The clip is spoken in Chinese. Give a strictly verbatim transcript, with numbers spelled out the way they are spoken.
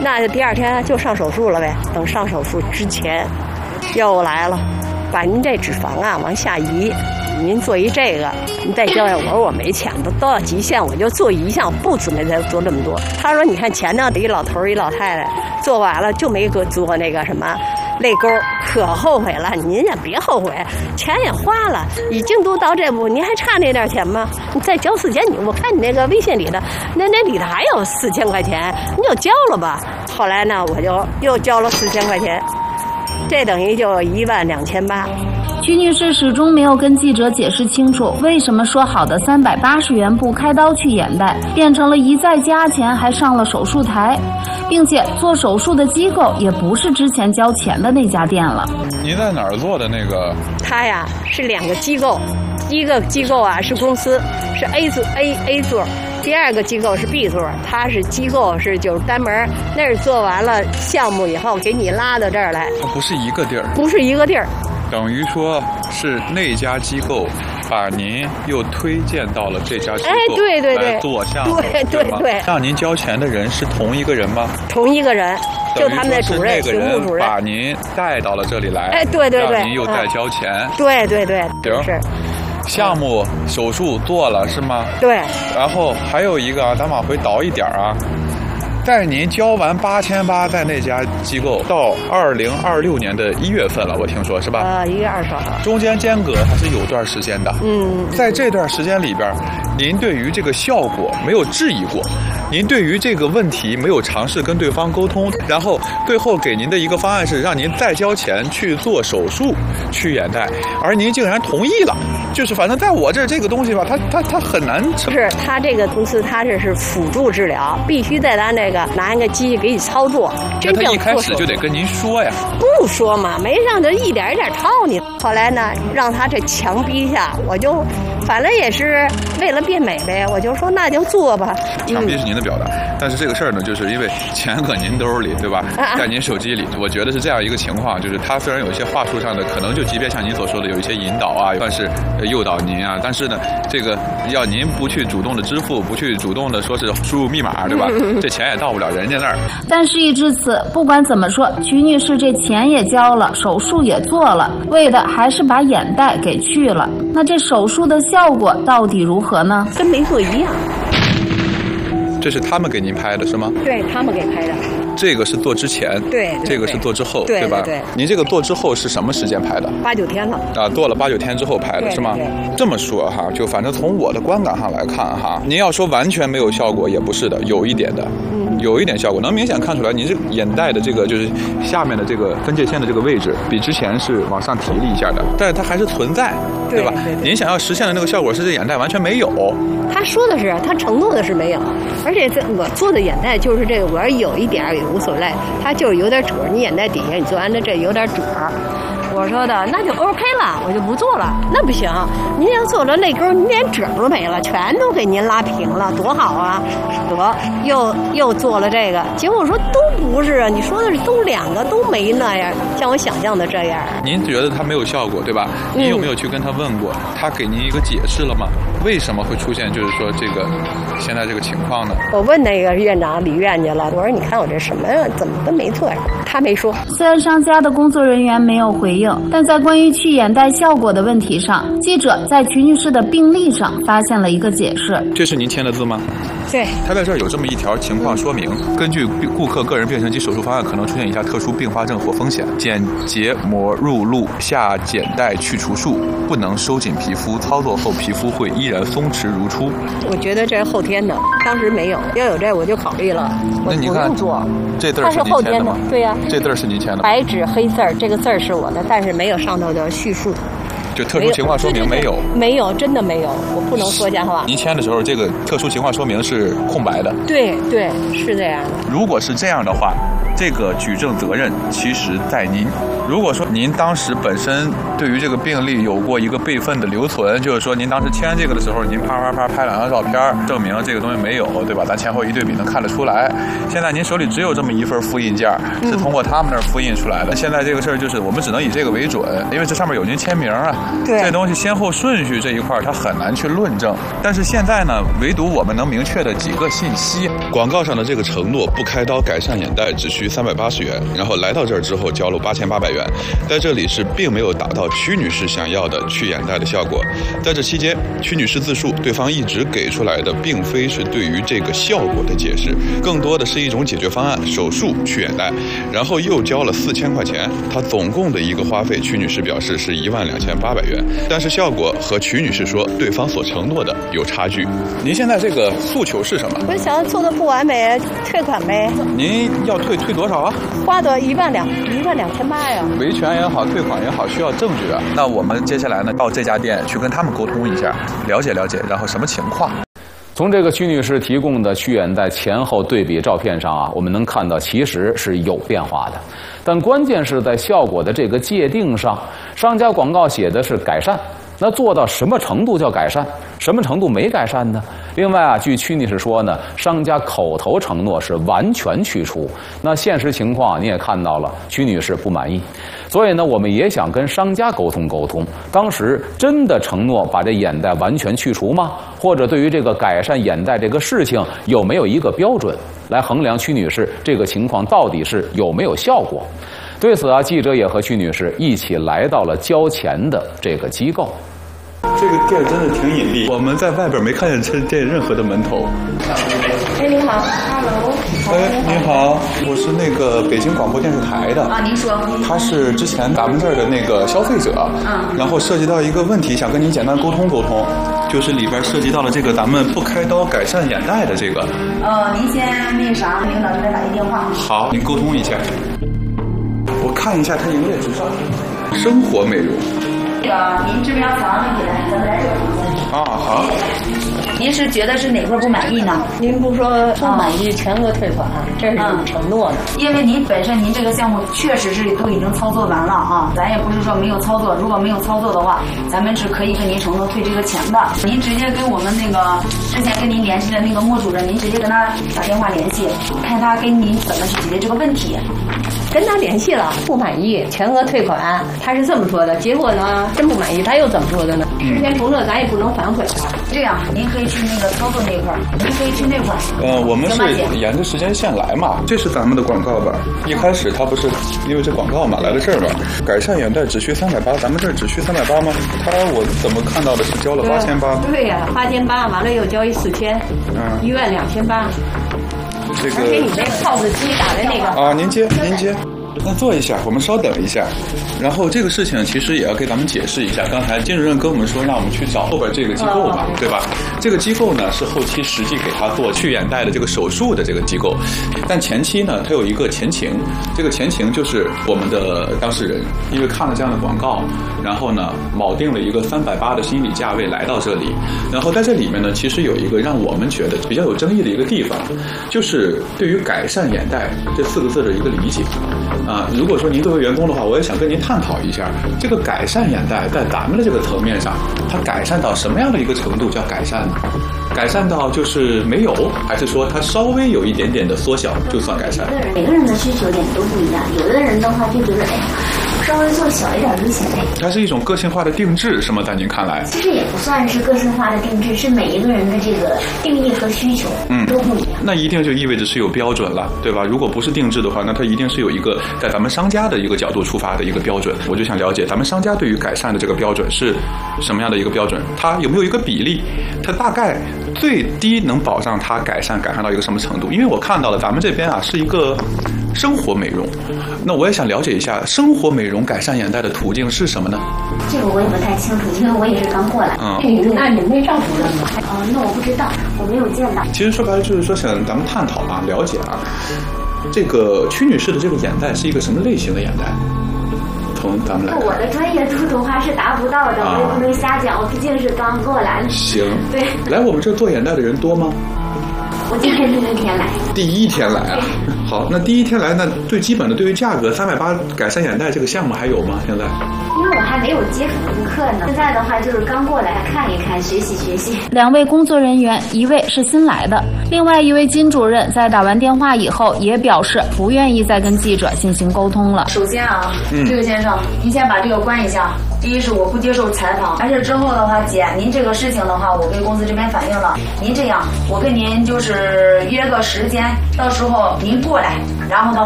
那就第二天就上手术了呗。等上手术之前，又来了，把您这脂肪啊往下移，您做一这个，您再交呀。我说我没钱，都都到极限，我就做一项，不准备再做这么多。他说你看前头一老头一老太太做完了就没给做那个什么泪沟，可后悔了。您也别后悔，钱也花了，已经都到这步，您还差那点钱吗？你再交四千，你我看你那个微信里的，那那里头还有四千块钱，你就交了吧。后来呢，我就又交了四千块钱，这等于就一万两千八。 曲女士始终没有跟记者解释清楚，为什么说好的三百八十元不开刀去眼袋，变成了一再加钱，还上了手术台，并且做手术的机构也不是之前交钱的那家店了。 您在哪儿做的那个？ 他呀是两个机构，一个机构啊是公司，是 A 座 A A 座。第二个机构是 B 座，它是机构是就是单门，那是做完了项目以后给你拉到这儿来。 它不是一个地儿， 不是一个地儿， 等于说是那家机构把您又推荐到了这家机构， 哎，对对对， 来做项目， 对对对， 让您交钱的人是同一个人吗？ 同一个人，就他们的主任、 那个人把您带到了这里来， 哎，对对对， 让您又再交钱， 嗯、对对对，是。 项目手术做了是吗？ 对。 然后还有一个啊，咱往回倒一点啊，在您交完八千八，在那家机构到二零二六年的一月份了，我听说是吧？ 呃，一月二十号。 中间间隔还是有段时间的。 嗯。 在这段时间里边，您对于这个效果没有质疑过，您对于这个问题没有尝试跟对方沟通，然后最后给您的一个方案是让您再交钱去做手术去眼袋，而您竟然同意了。就是反正在我这这个东西吧，它它它很难成。 是它这个公司，它这是辅助治疗，必须在咱这个拿一个机器给你操作。真正他一开始就得跟您说呀。 不说嘛，没让他一点一点套你。后来呢，让他这强逼下，我就反正也是为了变美呗，我就说那就做吧。 强逼是您的表达，嗯、但是这个事儿呢，就是因为钱搁您兜里，对吧？在您手机里，我觉得是这样一个情况，就是他虽然有一些话术上的，可能就即便像您所说的有一些引导啊，算是诱导您啊，但是呢，这个要您不去主动的支付，不去主动的说是输入密码，对吧？这钱也到不了人家那儿。 但事已至此，不管怎么说，曲女士这钱也交了，手术也做了，为的还是把眼袋给去了。那这手术的效果到底如何呢？ 跟没做一样。 这是他们给您拍的是吗？ 对，他们给拍的。 这个是做之前， 对，对这个是做之后， 对, 对吧？ 对, 对。 您这个做之后是什么时间拍的？ 八九天了。 啊，做了八九天之后拍的是吗？ 对对这么说哈，就反正从我的观感上来看哈，您要说完全没有效果也不是的，有一点的，嗯，有一点效果，能明显看出来，您这眼袋的这个就是下面的这个分界线的这个位置，比之前是往上提了一下的，但是它还是存在，对吧？ 对对对您想要实现的那个效果是这眼袋完全没有。 他说的是，他承诺的是没有，而且这我做的眼袋就是这个，我要有一点也无所谓，他就是有点褶，你眼袋底下你做完了这有点褶。我说的那就 OK 了，我就不做了。那不行，您要做了泪沟，您连褶都没了，全都给您拉平了，多好啊！得又又做了这个，结果说都不是啊，你说的是都两个都没那样，像我想象的这样。 您觉得它没有效果，对吧？您有没有去跟他问过？嗯、他给您一个解释了吗？为什么会出现就是说这个现在这个情况呢？ 我问那个院长李院去了，我说你看我这什么呀，怎么都没做呀？他没说。 虽然商家的工作人员没有回应，但在关于去眼袋效果的问题上，记者在曲女士的病历上发现了一个解释。 这是您签的字吗？ 对。 他在这儿有这么一条情况说明：根据顾客个人变声及手术方案，可能出现以下特殊并发症或风险：剪结膜入路下睑带去除术，不能收紧皮肤，操作后皮肤会依然松弛如初。 我觉得这是后天的，当时没有，要有这我就考虑了，我不用做。 这字儿是您签的吗？ 对呀、啊， 这字儿是您签的。 白纸黑字儿，这个字儿是我的，但是没有上头的叙述。 就特殊情况说明没有， 没有，真的没有，我不能说瞎话。 您签的时候，这个特殊情况说明是空白的。 对对，是这样的。 如果是这样的话，这个举证责任其实在您。如果说您当时本身对于这个病例有过一个备份的留存，就是说您当时签这个的时候，您啪啪啪拍两张照片，证明这个东西没有，对吧？咱前后一对比能看得出来。现在您手里只有这么一份复印件，是通过他们那儿复印出来的。嗯、现在这个事儿就是我们只能以这个为准，因为这上面有您签名啊。 对， 这东西先后顺序这一块它很难去论证。但是现在呢，唯独我们能明确的几个信息：广告上的这个承诺不开刀改善眼袋只需三百八十元，然后来到这儿之后交了八千八百元，在这里是并没有达到曲女士想要的去眼袋的效果。在这期间，曲女士自述，对方一直给出来的并非是对于这个效果的解释，更多的是一种解决方案——手术去眼袋，然后又交了四千块钱。她总共的一个花费，曲女士表示是一万两千八百元，但是效果和曲女士说对方所承诺的有差距。您现在这个诉求是什么？ 我想做的不完美，退款呗。 您要退退多少啊？ 花的一万两一万两千八呀。 维权也好，退款也好，需要证据啊。那我们接下来呢，到这家店去跟他们沟通一下，了解了解，然后什么情况？ 从这个曲女士提供的去眼袋前后对比照片上啊，我们能看到其实是有变化的，但关键是在效果的这个界定上，商家广告写的是改善，那做到什么程度叫改善，什么程度没改善呢？另外啊，据曲女士说呢，商家口头承诺是完全去除，那现实情况你也看到了，曲女士不满意，所以呢，我们也想跟商家沟通沟通，当时真的承诺把这眼袋完全去除吗？或者对于这个改善眼袋这个事情有没有一个标准来衡量曲女士这个情况到底是有没有效果？对此啊，记者也和曲女士一起来到了交钱的这个机构。 这个店真的挺隐蔽，我们在外边没看见这店任何的门头。 哎，您好 ，Hello。 哎，你好，我是那个北京广播电视台的。 啊，您说。 他是之前咱们这儿的那个消费者，嗯，然后涉及到一个问题，想跟您简单沟通沟通，就是里边涉及到了这个咱们不开刀改善眼袋的这个。 呃，您先那啥，领导再打一电话。 好，您沟通一下。我看一下他营业执照，生活美容。 这个您这边要藏问题来，咱们来这个房间。 啊，好。 您是觉得是哪块不满意呢？ 您不说不满意全额退款，这是有承诺的。 因为您本身您这个项目确实是都已经操作完了啊，咱也不是说没有操作。如果没有操作的话，咱们是可以跟您承诺退这个钱的。您直接跟我们那个之前跟您联系的那个莫主任，您直接跟他打电话联系，看他跟您怎么去解决这个问题。 跟他联系了，不满意，全额退款，他是这么说的。结果呢，真不满意，他又怎么说的呢？之前承诺咱也不能反悔啊。 这样，您可以去那个操作那块儿，您可以去那块儿。 呃，我们是沿着时间线来嘛，这是咱们的广告吧？一开始他不是因为这广告嘛来到这儿嘛，改善眼袋只需三百八，咱们这儿只需三百八吗？他我怎么看到的是交了八千八？ 对呀、啊，八千八，完了又交一四千，嗯，一万两千八。 这个， 而且你那 P O S 机打的那个啊，您接，您接。那坐一下，我们稍等一下。然后这个事情其实也要给咱们解释一下。刚才金主任跟我们说，让我们去找后边这个机构嘛，对吧？这个机构呢是后期实际给他做去眼袋的这个手术的这个机构，但前期呢它有一个前情，这个前情就是我们的当事人因为看了这样的广告，然后呢铆定了一个三百八的心理价位来到这里，然后在这里面呢其实有一个让我们觉得比较有争议的一个地方，就是对于改善眼袋这四个字的一个理解。啊，如果说您作为员工的话，我也想跟您探讨一下，这个改善眼袋在咱们的这个层面上，它改善到什么样的一个程度叫改善呢？改善到就是没有，还是说它稍微有一点点的缩小就算改善？ 每个人的需求点都不一样，有的人的话就觉得，哎呀，稍微做小一点就行了。 它是一种个性化的定制，是吗？在您看来？ 其实也不算是个性化的定制，是每一个人的这个定义和需求都不一样。 嗯，那一定就意味着是有标准了，对吧？如果不是定制的话，那它一定是有一个在咱们商家的一个角度出发的一个标准。我就想了解，咱们商家对于改善的这个标准是什么样的一个标准？它有没有一个比例？它大概最低能保障它改善改善到一个什么程度？因为我看到了咱们这边啊是一个生活美容，那我也想了解一下生活美容改善眼袋的途径是什么呢？ 这个我也不太清楚，因为我也是刚过来。 嗯， 那你没赵主任吗？ 哦，那我不知道，我没有见到。 其实说白了就是说想咱们探讨啊，了解啊，这个曲女士的这个眼袋是一个什么类型的眼袋？从咱们来看， 我的专业度的话是达不到的，啊、我也不能瞎讲，我毕竟是刚过来的。 行， 对， 来我们这做眼袋的人多吗？ 我今天是第一天来。 第一天来啊？好，那第一天来，那最基本的对于价格，三百八改善眼袋这个项目还有吗？现在？ 因为我还没有接触顾客呢，现在的话就是刚过来看一看，学习学习。 两位工作人员，一位是新来的，另外一位金主任在打完电话以后也表示不愿意再跟记者进行沟通了。 首先啊，嗯、这位先生，您先把这个关一下。第一是我不接受采访，完事之后的话，姐，您这个事情的话，我跟公司这边反映了。您这样，我跟您就是约个时间，到时候您过来，然后的